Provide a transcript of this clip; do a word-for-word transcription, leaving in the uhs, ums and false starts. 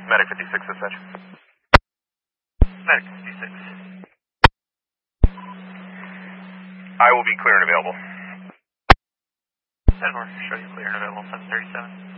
Medic fifty-six, dispatch. Medic fifty-six. I will be clear and available. ten four, show you clear and available, seven thirty-seven.